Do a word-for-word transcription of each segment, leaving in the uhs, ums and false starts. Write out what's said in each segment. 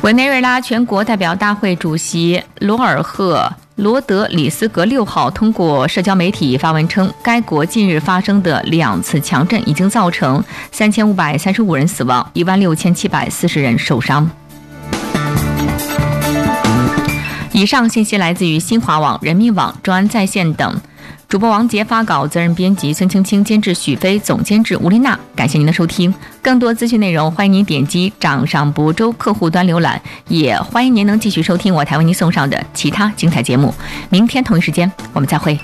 委内瑞拉全国代表大会主席罗尔赫罗德里斯格六号通过社交媒体发文称，该国近日发生的两次强震已经造成三千五百三十五人死亡，一万六千七百四十人受伤。以上信息来自于新华网、人民网、中安在线等。主播王杰发稿，责任编辑孙青青，监制许飞，总监制吴丽娜。感谢您的收听，更多资讯内容欢迎您点击掌上博州客户端浏览，也欢迎您能继续收听我台为您送上的其他精彩节目。明天同一时间我们再会。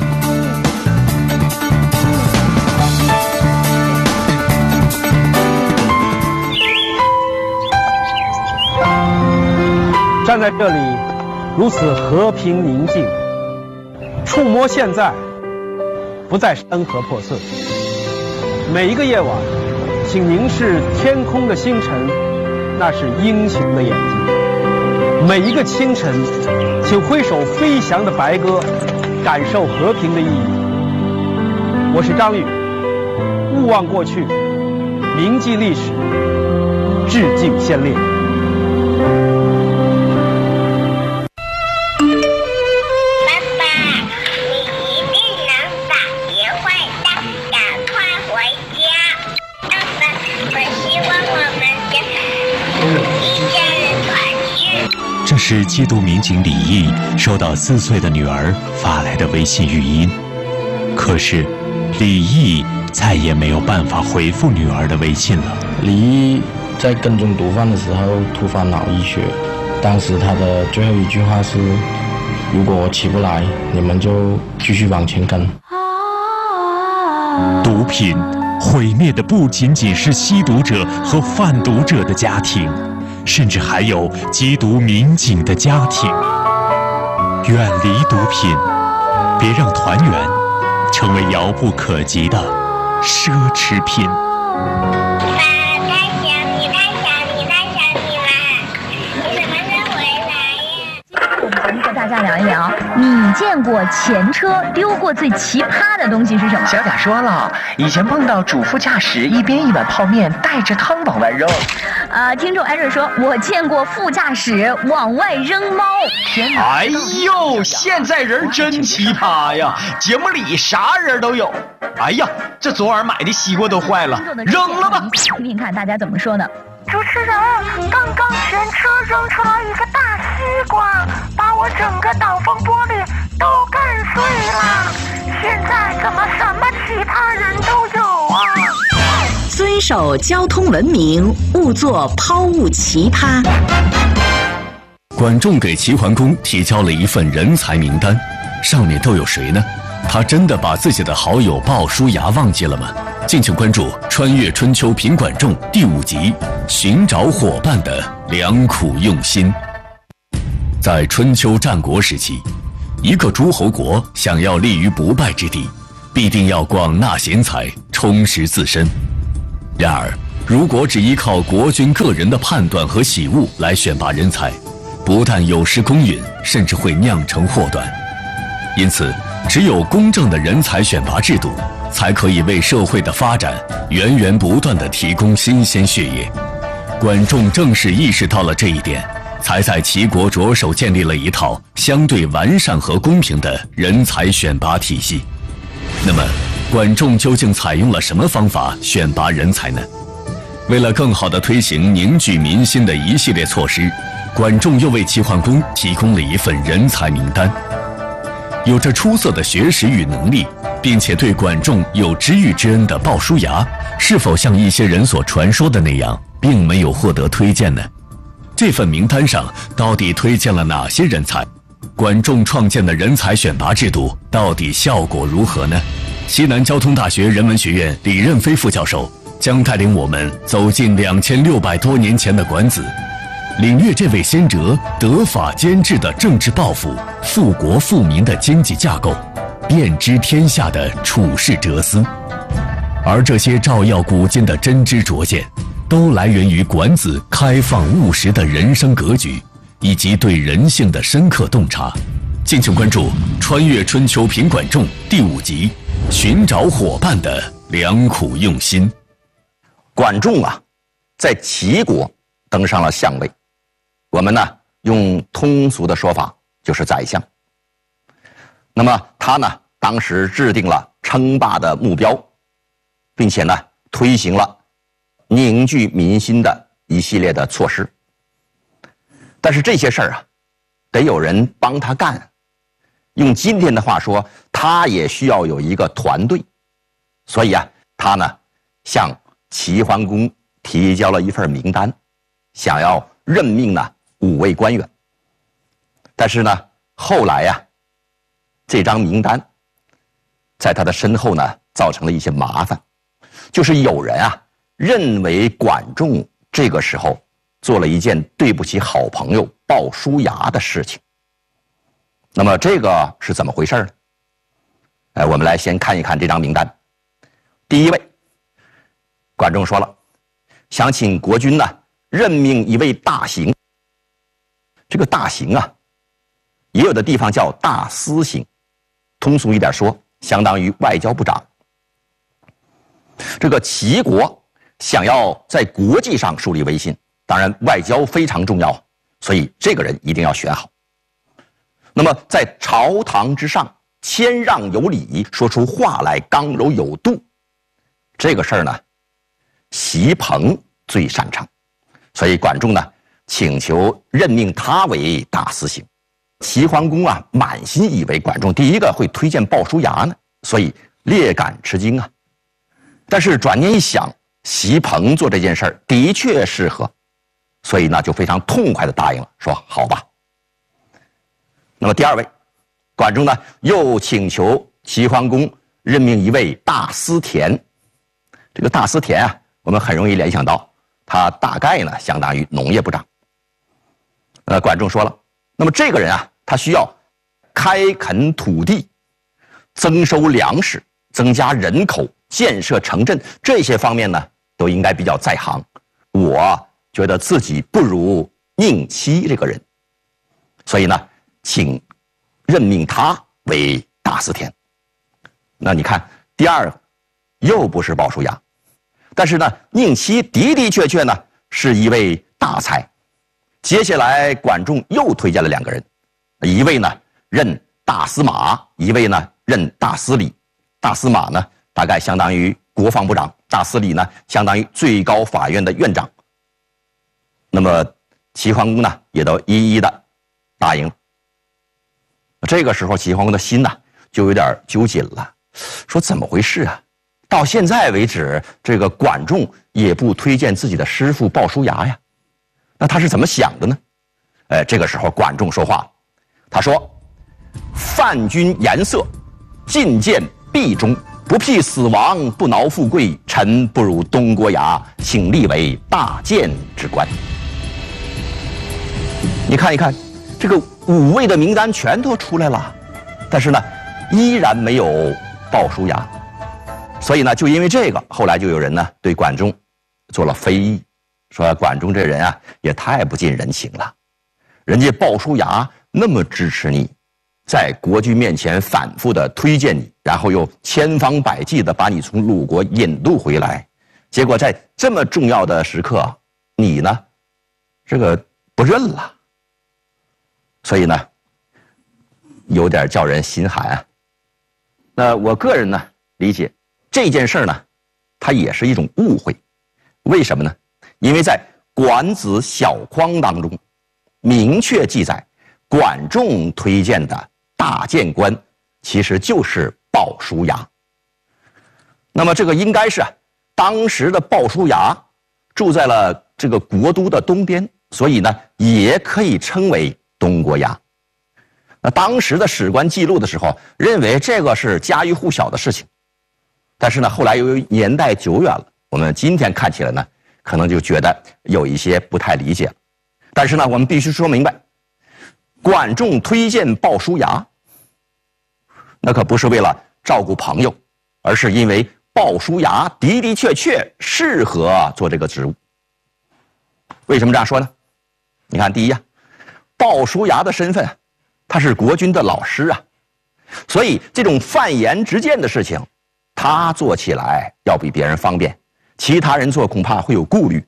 站在这里如此和平宁静，触摸现在不再山河破碎。每一个夜晚，请凝视天空的星辰，那是英雄的眼睛。每一个清晨，请挥手飞翔的白鸽，感受和平的意义。我是张宇，勿忘过去，铭记历史，致敬先烈。 这是缉毒民警李毅收到四岁的女儿发来的微信语音，可是李毅再也没有办法回复女儿的微信了。 李毅在跟踪毒贩的时候突发脑溢血，当时他的最后一句话是：如果我起不来，你们就继续往前跟。 毒品毁灭的不仅仅是吸毒者和贩毒者的家庭，甚至还有缉毒民警的家庭。远离毒品，别让团圆成为遥不可及的奢侈品。 爸，太想你，太想你，太想你了！你什么时候回来呀？ 今天我们节目和大家聊一聊，你见过前车丢过最奇葩的东西是什么？ 小贾说了，以前碰到主副驾驶一边一碗泡面带着汤往外扔。 呃，听众艾瑞说，我见过副驾驶往外扔猫。 天哪！ 哎呦，现在人真奇葩呀，节目里啥人都有。哎呀，这昨晚买的西瓜都坏了，扔了吧。 听听看大家怎么说呢？ 主持人，刚刚前车扔出来一个大西瓜，把我整个挡风玻璃都干碎了。现在怎么什么奇葩人都有啊？ 遵守交通文明，勿做抛物奇葩。 管仲给齐桓公提交了一份人才名单，上面都有谁呢？他真的把自己的好友鲍叔牙忘记了吗？敬请关注《穿越春秋评管仲》第五集，寻找伙伴的良苦用心。在春秋战国时期，一个诸侯国想要立于不败之地，必定要广纳贤才，充实自身。然而，如果只依靠国君个人的判断和喜恶来选拔人才，不但有失公允，甚至会酿成祸端。因此，只有公正的人才选拔制度，才可以为社会的发展源源不断地提供新鲜血液。管仲正是意识到了这一点，才在齐国着手建立了一套相对完善和公平的人才选拔体系。那么，管仲究竟采用了什么方法选拔人才呢？为了更好地推行凝聚民心的一系列措施，管仲又为齐桓公提供了一份人才名单。有着出色的学识与能力，并且对管仲有知遇之恩的鲍叔牙，是否像一些人所传说的那样，并没有获得推荐呢？这份名单上到底推荐了哪些人才？管仲创建的人才选拔制度到底效果如何呢？西南交通大学人文学院李任飞副教授将带领我们走进两千六百多年前的管子，领略这位先哲德法兼治的政治抱负，富国富民的经济架构，遍知天下的处世哲思。而这些照耀古今的真知灼见，都来源于管子开放务实的人生格局，以及对人性的深刻洞察。敬请关注《穿越春秋评管仲》第五集，寻找伙伴的良苦用心。 管仲啊，在齐国登上了相位， 我们呢用通俗的说法就是宰相。那么他呢当时制定了称霸的目标，并且呢推行了凝聚民心的一系列的措施。但是这些事儿啊，得有人帮他干。用今天的话说，他也需要有一个团队。所以啊，他呢向齐桓公提交了一份名单，想要任命呢五位官员。但是呢，后来呀、啊，这张名单在他的身后呢，造成了一些麻烦，就是有人啊认为管仲这个时候做了一件对不起好朋友鲍叔牙的事情。那么这个是怎么回事呢？哎，我们来先看一看这张名单。第一位，管仲说了，想请国君呢任命一位大行。这个大行啊，也有的地方叫大司行，通俗一点说，相当于外交部长。这个齐国想要在国际上树立威信，当然外交非常重要，所以这个人一定要选好。那么在朝堂之上谦让有礼，说出话来刚柔有度，这个事儿呢席鹏最擅长，所以管仲呢请求任命他为大司行。齐桓公啊满心以为管仲第一个会推荐鲍叔牙呢，所以略感吃惊啊。但是转念一想，席鹏做这件事儿的确适合，所以呢就非常痛快地答应了，说好吧。那么第二位，管仲呢又请求齐桓公任命一位大司田。这个大司田啊，我们很容易联想到他大概呢相当于农业部长。呃，管仲说了，那么这个人啊，他需要开垦土地，增收粮食，增加人口，建设城镇，这些方面呢都应该比较在行。我觉得自己不如宁戚这个人，所以呢请任命他为大司田。那你看第二个又不是鲍叔牙，但是呢宁戚的的确确呢是一位大才。接下来管仲又推荐了两个人，一位呢任大司马，一位呢任大司礼。大司马呢大概相当于国防部长，大司礼呢相当于最高法院的院长。那么齐桓公呢也都一一的答应了。这个时候齐桓公的心呢就有点揪紧了，说怎么回事啊？到现在为止，这个管仲也不推荐自己的师傅鲍叔牙呀，那他是怎么想的呢？哎，这个时候管仲说话了，他说：“犯君颜色，进谏必忠，不辟死亡，不挠富贵，臣不如东郭牙，请立为大谏之官。”你看一看，这个五位的名单全都出来了，但是呢，依然没有鲍叔牙。所以呢，就因为这个，后来就有人呢对管仲做了非议，说管仲这人啊也太不近人情了。人家鲍叔牙那么支持你，在国君面前反复的推荐你，然后又千方百计的把你从鲁国引渡回来，结果在这么重要的时刻，你呢，这个不认了。所以呢，有点叫人心寒啊。那我个人呢理解这件事呢，它也是一种误会。为什么呢？因为在《管子·小匡》当中，明确记载，管仲推荐的大谏官其实就是鲍叔牙。那么这个应该是啊，当时的鲍叔牙住在了这个国都的东边，所以呢，也可以称为东郭牙。那当时的史官记录的时候，认为这个是家喻户晓的事情，但是呢，后来由于年代久远了，我们今天看起来呢，可能就觉得有一些不太理解了。但是呢，我们必须说明白，管仲推荐鲍叔牙，那可不是为了照顾朋友，而是因为鲍叔牙的的确确适合做这个职务。为什么这样说呢？你看，第一啊，鲍叔牙的身份，他是国君的老师啊，所以这种犯言直谏的事情，他做起来要比别人方便，其他人做恐怕会有顾虑。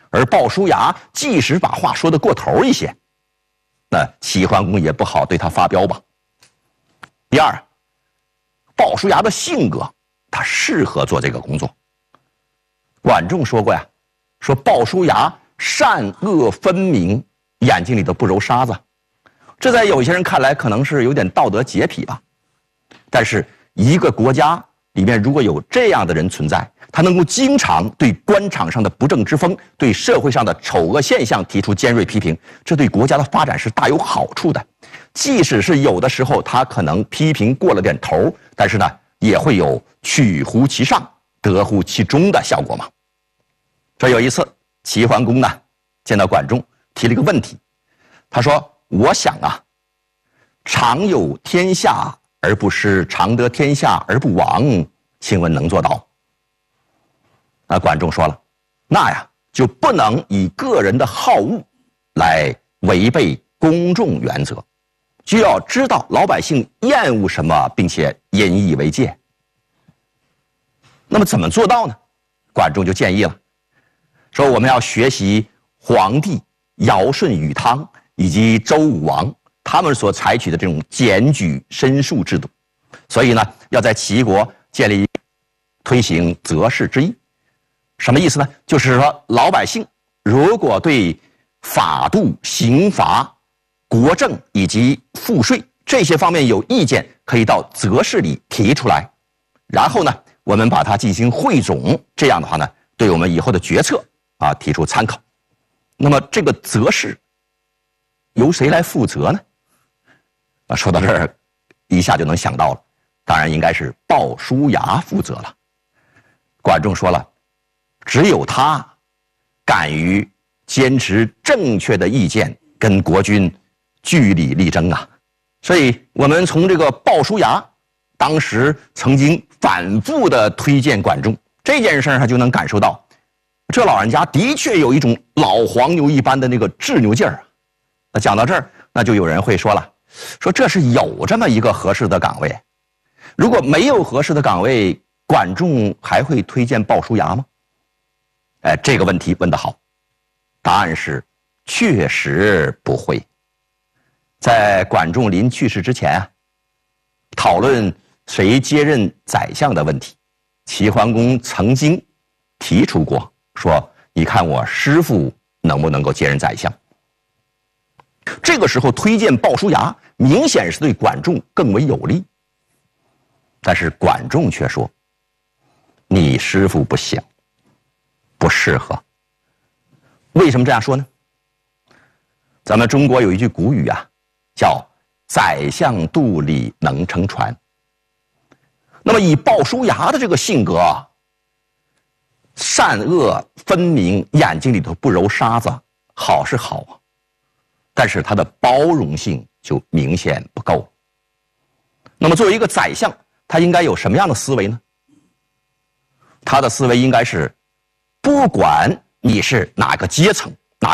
而鲍叔牙即使把话说得过头一些，那齐桓公也不好对他发飙吧。第二，鲍叔牙的性格，他适合做这个工作。管仲说过呀，说鲍叔牙善恶分明，眼睛里头不揉沙子。这在有些人看来可能是有点道德洁癖吧，但是一个国家里面如果有这样的人存在，他能够经常对官场上的不正之风，对社会上的丑恶现象提出尖锐批评，这对国家的发展是大有好处的。即使是有的时候他可能批评过了点头，但是呢也会有取乎其上得乎其中的效果嘛。这有一次齐桓公呢见到管仲提了一个问题，他说，我想啊，常有天下而不失，常得天下而不亡，请问能做到？那管仲说了，那呀就不能以个人的好恶来违背公众原则，就要知道老百姓厌恶什么，并且引以为戒。那么怎么做到呢？管仲就建议了，说我们要学习黄帝、尧舜禹汤以及周武王他们所采取的这种检举申诉制度，所以呢要在齐国建立推行择士之义。什么意思呢？就是说老百姓如果对法度、刑罚、国政以及赋税这些方面有意见，可以到择士里提出来，然后呢我们把它进行汇总，这样的话呢对我们以后的决策啊提出参考。那么这个择士由谁来负责呢？啊，说到这儿一下就能想到了，当然应该是鲍叔牙负责了。管仲说了，只有他敢于坚持正确的意见，跟国君据理力争啊。所以我们从这个鲍叔牙当时曾经反复的推荐管仲这件事儿，他就能感受到这老人家的确有一种老黄牛一般的那个执拗劲儿啊。那讲到这儿，那就有人会说了，说这是有这么一个合适的岗位，如果没有合适的岗位，管仲还会推荐鲍叔牙吗？哎，这个问题问得好，答案是确实不会。在管仲临去世之前啊，讨论谁接任宰相的问题，齐桓公曾经提出过，说你看我师父能不能够接任宰相。这个时候推荐鲍叔牙，明显是对管仲更为有利。但是管仲却说，你师父不行，不适合。为什么这样说呢？咱们中国有一句古语啊，叫宰相肚里能撑船。那么以鲍叔牙的这个性格啊，善恶分明，眼睛里头不揉沙子，好是好啊，但是他的包容性就明显不够。那么作为一个宰相，他应该有什么样的思维呢？他的思维应该是，不管你是哪个阶层，